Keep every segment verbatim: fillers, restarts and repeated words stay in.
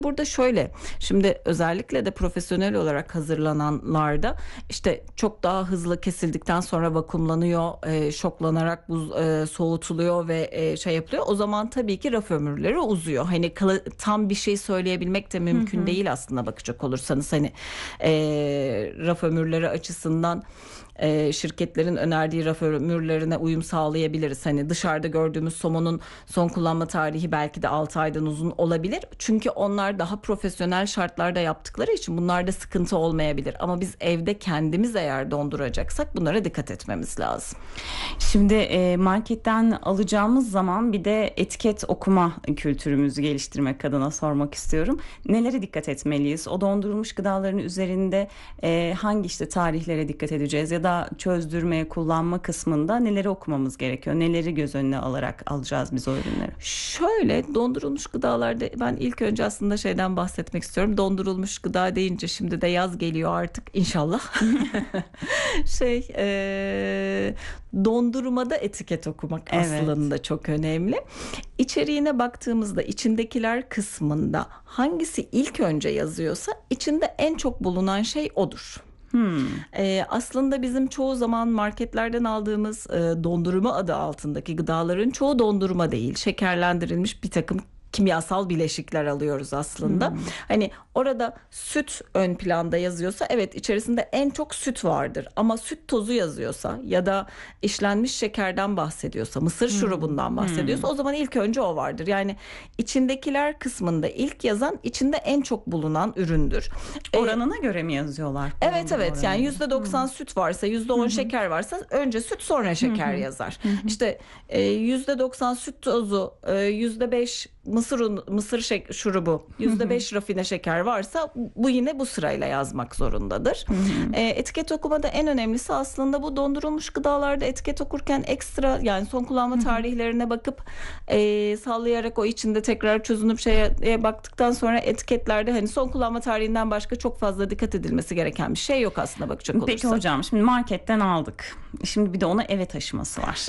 Burada şöyle, şimdi özellikle de profesyonel olarak hazırlananlarda işte çok daha hızlı kesildikten sonra vakumlanıyor, e, şoklanarak buz e, soğutuluyor ve e, şey yapılıyor. O zaman tabii ki raf ömürleri uzuyor. Hani kala- tam bir şey söyleyebilmek de Hı mümkün hı. değil aslında bakacak olursanız hani e, raf ömürleri açısından e, şirketlerin önerdiği raf ömürlerine uyum sağlayabiliriz. Hani dışarıda gördüğümüz somonun son kullanma tarihi belki de altı aydan uzun olabilir. Çünkü onlar daha profesyonel şartlarda yaptıkları için bunlarda sıkıntı olmayabilir. Ama biz evde kendimiz eğer donduracaksak bunlara dikkat etmemiz lazım. Şimdi e, marketten alacağımız zaman bir de etiket okuma kültürümüzü geliştirmek adına sormak istiyorum. Nelere dikkat etmeliyiz? O dondurulmuş gıdaların üzerinde e, hangi işte tarihlere dikkat edeceğiz ya da çözdürme, kullanma kısmında neleri okumamız gerekiyor? Neleri göz önüne alarak alacağız biz o ürünleri? Şöyle, dondurulmuş gıdalarda ben ilk önce aslında şeyden bahsetmek istiyorum. Dondurulmuş gıda deyince şimdi de yaz geliyor artık inşallah. şey e, Dondurmada etiket okumak Evet. aslında çok önemli. İçeriğine baktığımızda içindekiler kısmında hangisi ilk önce yazıyorsa içinde en çok bulunan şey odur. Hmm. Ee, aslında bizim çoğu zaman marketlerden aldığımız e, dondurma adı altındaki gıdaların çoğu dondurma değil. Şekerlendirilmiş bir takım kimyasal bileşikler alıyoruz aslında. Hmm. Hani orada süt ön planda yazıyorsa evet içerisinde en çok süt vardır. Ama süt tozu yazıyorsa ya da işlenmiş şekerden bahsediyorsa, mısır şurubundan bahsediyorsa o zaman ilk önce o vardır. Yani içindekiler kısmında ilk yazan içinde en çok bulunan üründür. Ee, Oranına göre mi yazıyorlar? Evet Bulunduğu evet yani oranına. yüzde doksan süt varsa yüzde on şeker varsa önce süt sonra şeker yazar. İşte e, yüzde doksan süt tozu, e, yüzde beş mısır un, mısır şek- şurubu, yüzde beş rafine şeker varsa bu yine bu sırayla yazmak zorundadır. E, etiket okumada en önemlisi aslında bu dondurulmuş gıdalarda etiket okurken ekstra yani son kullanma tarihlerine bakıp e, sallayarak o içinde tekrar çözünüp şeye baktıktan sonra etiketlerde hani son kullanma tarihinden başka çok fazla dikkat edilmesi gereken bir şey yok aslında bakacak olursak. Peki hocam şimdi marketten aldık. Şimdi bir de ona eve taşıması var.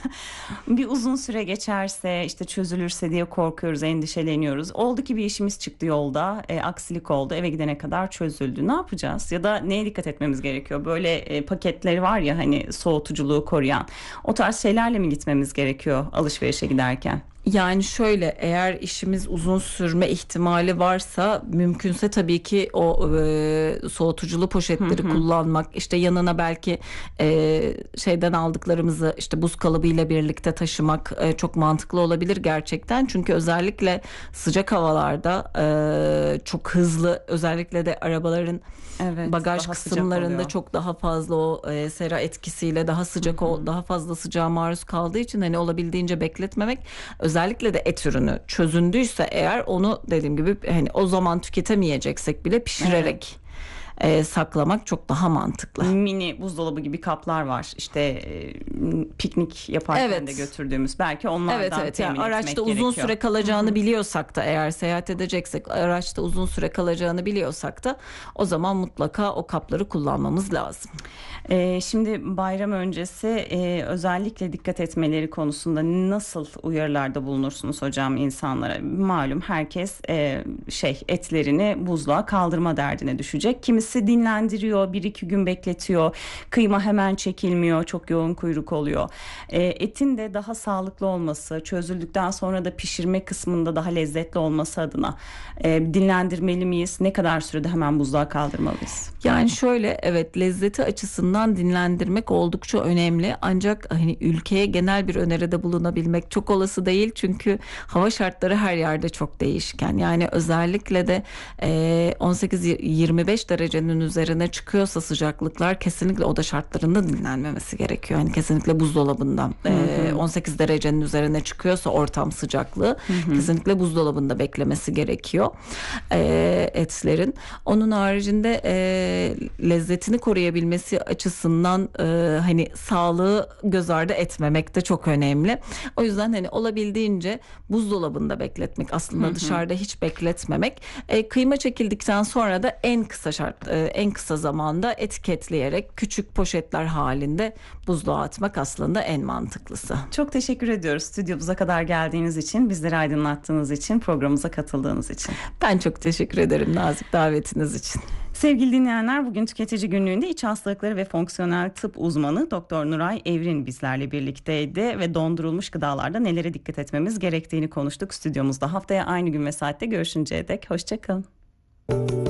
Bir uzun süre geçerse işte çözülürse diye korkuyoruz, endişeleniyoruz. Oldu ki bir işimiz çıktı yolda, e, aksilik oldu, eve gidene kadar çözüldü. Ne yapacağız? Ya da neye dikkat etmemiz gerekiyor? Böyle e, paketleri var ya hani soğutuculuğu koruyan. O tarz şeylerle mi gitmemiz gerekiyor alışverişe giderken? Yani şöyle eğer işimiz uzun sürme ihtimali varsa mümkünse tabii ki o e, soğutuculu poşetleri kullanmak işte yanına belki e, şeyden aldıklarımızı işte buz kalıbıyla birlikte taşımak e, çok mantıklı olabilir gerçekten. Çünkü özellikle sıcak havalarda e, çok hızlı özellikle de arabaların Evet, bagaj daha sıcak kısımlarında oluyor. çok daha fazla o e, sera etkisiyle daha sıcak o daha fazla sıcağa maruz kaldığı için hani olabildiğince bekletmemek özellikle de et ürünü çözündüyse eğer onu dediğim gibi hani o zaman tüketemeyeceksek bile pişirerek e, saklamak çok daha mantıklı. Mini buzdolabı gibi kaplar var. İşte e, piknik yaparken Evet. de götürdüğümüz belki onlardan Evet evet temin yani etmek araçta gerekiyor. uzun süre kalacağını biliyorsak da eğer seyahat edeceksek araçta uzun süre kalacağını biliyorsak da o zaman mutlaka o kapları kullanmamız lazım. Ee, şimdi bayram öncesi e, özellikle dikkat etmeleri konusunda nasıl uyarılarda bulunursunuz hocam insanlara? Malum herkes e, şey etlerini buzluğa kaldırma derdine düşecek. Kimisi dinlendiriyor, bir iki gün bekletiyor. Kıyma hemen çekilmiyor, çok yoğun kuyruk oluyor. E, etin de daha sağlıklı olması, çözüldükten sonra da pişirme kısmında daha lezzetli olması adına e, dinlendirmeli miyiz? Ne kadar sürede hemen buzluğa kaldırmalıyız? Yani şöyle evet lezzeti açısından dinlendirmek oldukça önemli ancak hani ülkeye genel bir öneride bulunabilmek çok olası değil çünkü hava şartları her yerde çok değişken yani özellikle de e, on sekiz yirmi beş derecenin üzerine çıkıyorsa sıcaklıklar kesinlikle oda şartlarında dinlenmemesi gerekiyor yani kesinlikle buzdolabında e, on sekiz derecenin üzerine çıkıyorsa ortam sıcaklığı kesinlikle buzdolabında beklemesi gerekiyor e, etlerin onun haricinde e, lezzetini koruyabilmesi açısından e, hani sağlığı göz ardı etmemek de çok önemli. O yüzden hani olabildiğince buzdolabında bekletmek aslında dışarıda hiç bekletmemek. E, kıyma çekildikten sonra da en kısa şart e, en kısa zamanda etiketleyerek küçük poşetler halinde buzluğa atmak yemek aslında en mantıklısı. Çok teşekkür ediyoruz stüdyomuza kadar geldiğiniz için, bizleri aydınlattığınız için, programımıza katıldığınız için. Ben çok teşekkür ederim nazik davetiniz için. Sevgili dinleyenler, bugün Tüketici Günlüğü'nde iç hastalıkları ve fonksiyonel tıp uzmanı Doktor Nuray Evrin bizlerle birlikteydi ve dondurulmuş gıdalarda nelere dikkat etmemiz gerektiğini konuştuk stüdyomuzda. Haftaya aynı gün ve saatte görüşünceye dek hoşça kalın.